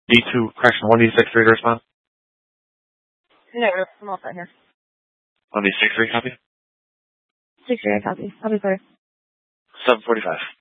D2, correction, 1D63 to respond? No, I'm all set here. 1D63 copy? 63 copy. I'll be clear. 745.